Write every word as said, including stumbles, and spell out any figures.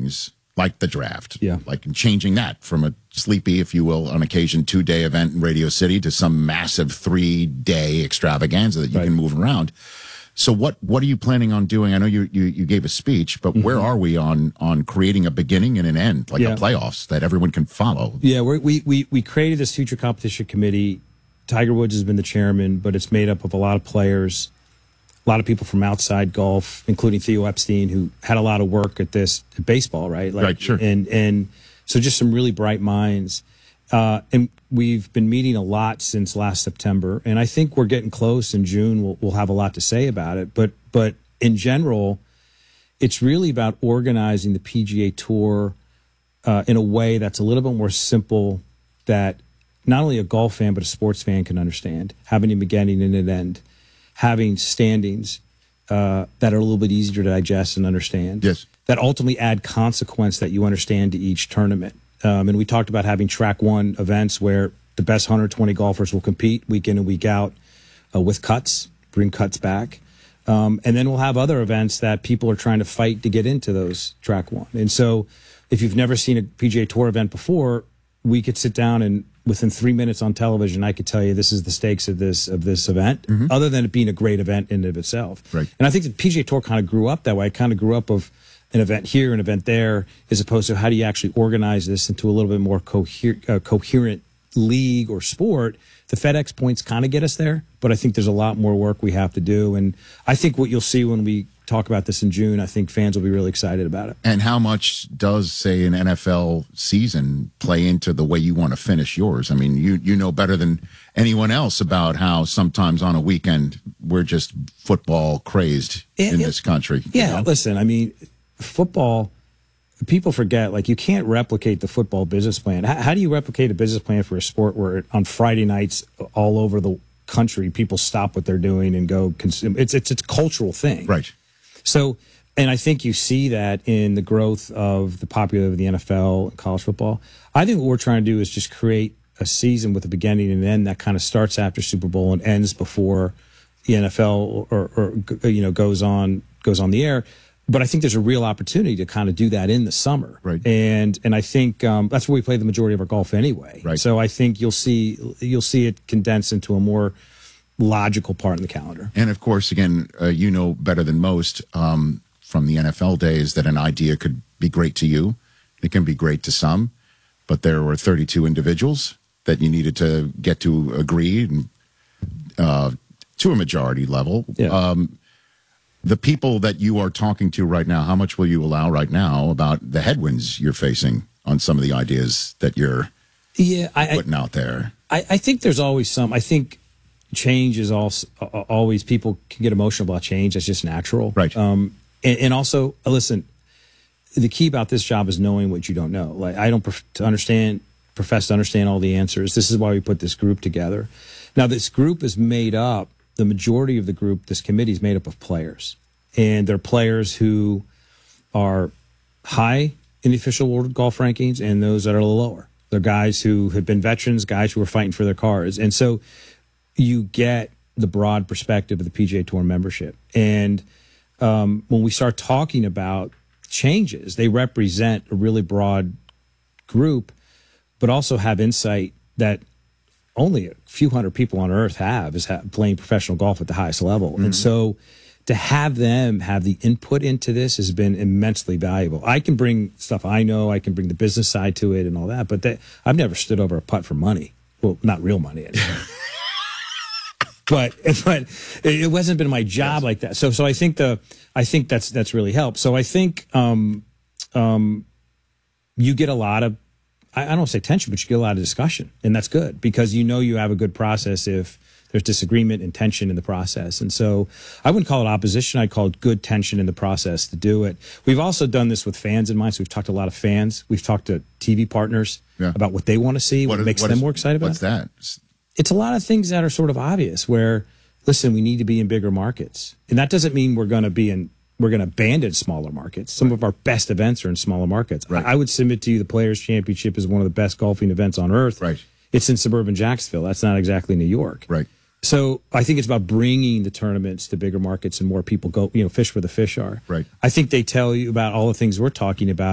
things like the draft, yeah. like changing that from a sleepy, if you will, on occasion two-day event in Radio City to some massive three-day extravaganza that you right. can move around. So what what are you planning on doing? I know you you, you gave a speech, but mm-hmm. where are we on on creating a beginning and an end, like yeah. a playoffs that everyone can follow? Yeah, we're, we we we created this future competition committee. Tiger Woods has been the chairman, but it's made up of a lot of players, a lot of people from outside golf, including Theo Epstein, who had a lot of work at this at baseball, right? Like, right, sure. And and so just some really bright minds. Uh, and we've been meeting a lot since last September, and I think we're getting close. In June, we'll, we'll have a lot to say about it. But but in general, it's really about organizing the P G A Tour uh, in a way that's a little bit more simple, that not only a golf fan but a sports fan can understand, having a beginning and an end, having standings uh, that are a little bit easier to digest and understand, yes. that ultimately add consequence that you understand to each tournament. Um, and we talked about having track one events where the best one hundred twenty golfers will compete week in and week out uh, with cuts, bring cuts back. Um, and then we'll have other events that people are trying to fight to get into those track one. And so if you've never seen a P G A Tour event before, we could sit down and within three minutes on television, I could tell you this is the stakes of this of this event, mm-hmm. other than it being a great event in and of itself. Right. And I think the P G A Tour kind of grew up that way. It kind of grew up of an event here, an event there, as opposed to how do you actually organize this into a little bit more coher uh, coherent league or sport. The FedEx points kind of get us there, but I think there's a lot more work we have to do. And I think what you'll see when we talk about this in June, I think fans will be really excited about it. And how much does, say, an N F L season play into the way you want to finish yours? I mean, you you know better than anyone else about how sometimes on a weekend we're just football crazed it, in it, this country. Yeah, you know? Listen, I mean, football, people forget, like, you can't replicate the football business plan. How, how do you replicate a business plan for a sport where on Friday nights all over the country people stop what they're doing and go consume? It's, it's, it's a cultural thing. Right. So, and I think you see that in the growth of the popularity of the N F L and college football. I think what we're trying to do is just create a season with a beginning and end that kind of starts after Super Bowl and ends before the N F L or, or you know goes on goes on the air. But I think there's a real opportunity to kind of do that in the summer, right? And and I think um, that's where we play the majority of our golf anyway. Right. So I think you'll see you'll see it condensed into a more logical part in the calendar. And of course, again, uh, you know better than most um, from the N F L days that an idea could be great to you. It can be great to some, but there were thirty-two individuals that you needed to get to agree and, uh, to a majority level. Yeah. Um, the people that you are talking to right now, how much will you allow right now about the headwinds you're facing on some of the ideas that you're yeah, I, putting out there? I, I think there's always some. I think change is also always, people can get emotional about change. That's just natural. Right. Um, and, and also, listen, the key about this job is knowing what you don't know. Like, I don't prof- to understand, profess to understand all the answers. This is why we put this group together. Now, this group is made up, the majority of the group, this committee is made up of players. And they're players who are high in the official world golf rankings and those that are lower. They're guys who have been veterans, guys who are fighting for their cars. And so you get the broad perspective of the P G A Tour membership. And um, when we start talking about changes, they represent a really broad group, but also have insight that only a few hundred people on earth have, is ha- playing professional golf at the highest level. Mm-hmm. And so to have them have the input into this has been immensely valuable. I can bring stuff I know, I can bring the business side to it and all that, but they, I've never stood over a putt for money. Well, not real money anyway. But but it wasn't been my job yes. like that. So so I think the I think that's that's really helped. So I think um, um, you get a lot of, I, I don't want to say tension, but you get a lot of discussion, and that's good because you know you have a good process if there's disagreement and tension in the process. And so I wouldn't call it opposition. I'd call it good tension in the process to do it. We've also done this with fans in mind. So we've talked to a lot of fans. We've talked to T V partners yeah. about what they want to see, what, what is, makes what them is, more excited about. What's that? It's a lot of things that are sort of obvious where, listen, we need to be in bigger markets. And that doesn't mean we're going to be in, we're going to abandon smaller markets. Some right. of our best events are in smaller markets. Right. I, I would submit to you the Players Championship is one of the best golfing events on earth. Right. It's in suburban Jacksonville. That's not exactly New York. Right. So I think it's about bringing the tournaments to bigger markets and more people go, you know, fish where the fish are. Right. I think they tell you about all the things we're talking about.